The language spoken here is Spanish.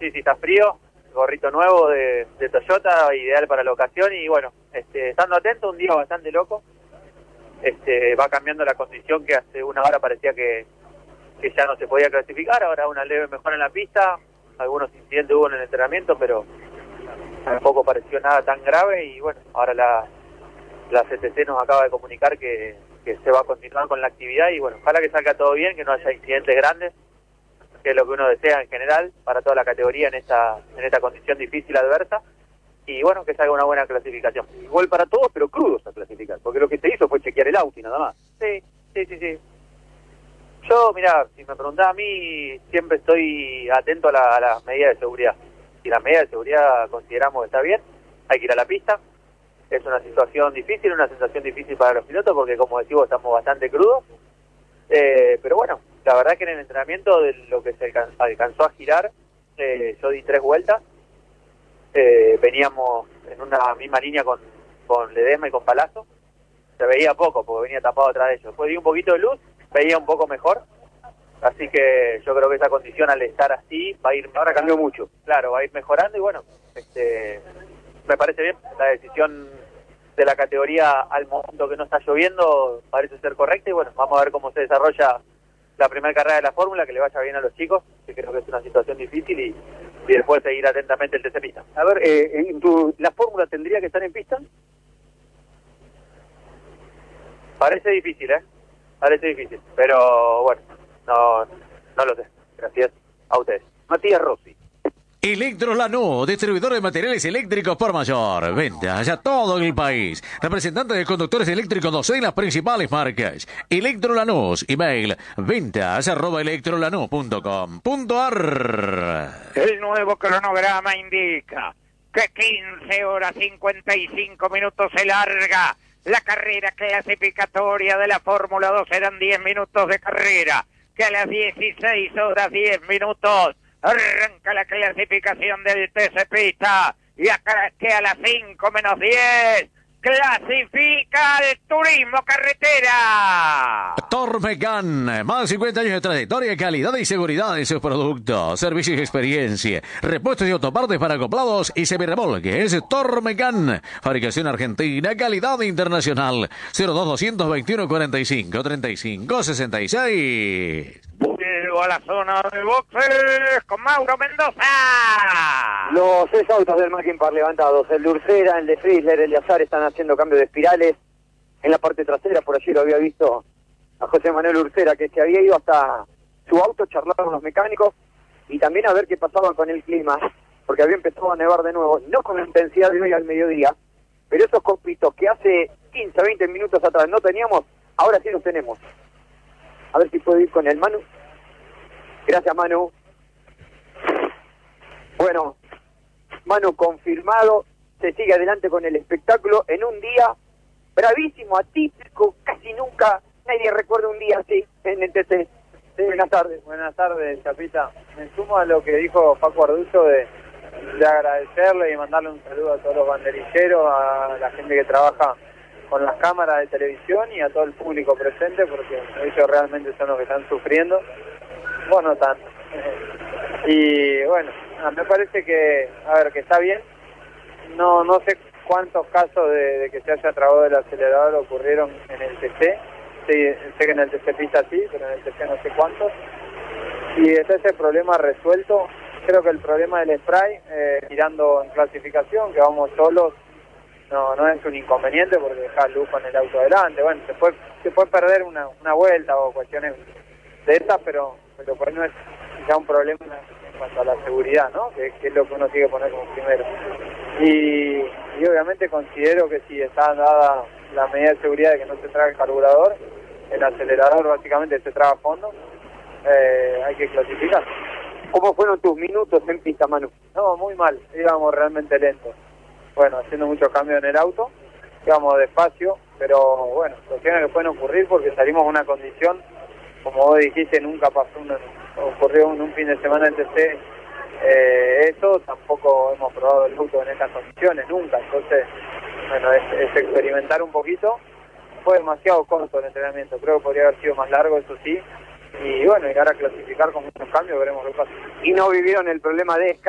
sí, está frío, gorrito nuevo de Toyota, ideal para la ocasión y bueno, estando atento, un día bastante loco, va cambiando la condición que hace una hora parecía que ya no se podía clasificar, ahora una leve mejora en la pista, algunos incidentes hubo en el entrenamiento, pero tampoco pareció nada tan grave y bueno, ahora la CTC nos acaba de comunicar que se va a continuar con la actividad y bueno, ojalá que salga todo bien, que no haya incidentes grandes, que es lo que uno desea en general para toda la categoría en esta condición difícil adversa y bueno, que salga una buena clasificación. Igual para todos, pero crudos a clasificar, porque lo que se hizo fue chequear el auto y nada más. Sí. Yo, mirá, si me preguntás a mí, siempre estoy atento a las medidas de seguridad. Si las medidas de seguridad consideramos que está bien, hay que ir a la pista. Es una situación difícil, una sensación difícil para los pilotos porque, como decimos, estamos bastante crudos. Pero bueno, la verdad que en el entrenamiento de lo que se alcanzó a girar, yo di 3 vueltas. Veníamos en una misma línea con Ledesma y con Palazzo. Se veía poco porque venía tapado atrás de ellos. Después di un poquito de luz, veía un poco mejor. Así que yo creo que esa condición al estar así va a ir... Ahora cambió mucho. Claro, va a ir mejorando y bueno, me parece bien. La decisión de la categoría al momento que no está lloviendo parece ser correcta y bueno, vamos a ver cómo se desarrolla la primera carrera de la Fórmula, que le vaya bien a los chicos, que creo que es una situación difícil y después seguir atentamente el TC Pista. A ver, ¿la Fórmula tendría que estar en pista? Parece difícil, Parece difícil, pero bueno, no lo sé. Gracias a ustedes. Matías Rossi. Electrolanús, distribuidor de materiales eléctricos por mayor. Ventas a todo el país. Representante de conductores eléctricos en las principales marcas. Electrolanús, email ventas@electrolanús.com.ar. El nuevo cronograma indica que 15 horas 55 minutos se larga la carrera clasificatoria de la Fórmula 2. Serán 10 minutos de carrera, que a las 16 horas 10 minutos arranca la clasificación del TC Pista y acá que a las 5 menos 10 clasifica el Turismo Carretera. Tormecan, más de 50 años de trayectoria, calidad y seguridad en sus productos, servicios y experiencia, repuestos y autopartes para acoplados y semirremolques. Tormecan, fabricación argentina, calidad internacional. 02221 45 35 66. A la zona de boxes con Mauro Mendoza. Los 6 autos del Mackin Par levantados, el de Ursera, el de Frizzler, el de Azar, están haciendo cambio de espirales en la parte trasera. Por allí lo había visto a José Manuel Ursera, que se había ido hasta su auto, charlar con los mecánicos y también a ver qué pasaba con el clima, porque había empezado a nevar de nuevo, no con la intensidad de hoy al mediodía, pero esos copitos que hace 15, 20 minutos atrás no teníamos, ahora sí los tenemos. A ver si puedo ir con el Manu. Gracias, Manu. Bueno, Manu confirmado, se sigue adelante con el espectáculo en un día bravísimo, atípico, casi nunca nadie recuerda un día así en el TC. Sí, buenas tardes, Chapita. Me sumo a lo que dijo Paco Arduzo de agradecerle y mandarle un saludo a todos los banderilleros, a la gente que trabaja con las cámaras de televisión y a todo el público presente, porque ellos realmente son los que están sufriendo. Bueno, no tanto. Y bueno, me parece que está bien. No sé cuántos casos de que se haya trabado el acelerador ocurrieron en el TC. Sí, sé que en el TC Pista sí, pero en el TC no sé cuántos. Y está ese problema resuelto. Creo que el problema del spray, mirando en clasificación, que vamos solos, no es un inconveniente porque deja luz con el auto adelante. Bueno, se puede perder una vuelta o cuestiones de esas, pero por ahí no es ya un problema en cuanto a la seguridad, ¿no? Que es lo que uno tiene que poner como primero. Y obviamente considero que si está dada la medida de seguridad de que no se traga el carburador, el acelerador básicamente se traga a fondo, hay que clasificar. ¿Cómo fueron tus minutos en pista, Manu? No, muy mal, íbamos realmente lentos. Bueno, haciendo muchos cambios en el auto, íbamos despacio, pero bueno, cuestiones que pueden ocurrir porque salimos en una condición, como vos dijiste, nunca ocurrió en un fin de semana en TC. Eso tampoco hemos probado el auto en estas condiciones, nunca. Entonces, bueno, es experimentar un poquito. Fue demasiado corto el entrenamiento, creo que podría haber sido más largo, eso sí. Y bueno, llegar a clasificar con muchos cambios, veremos qué pasa. Y no vivieron el problema de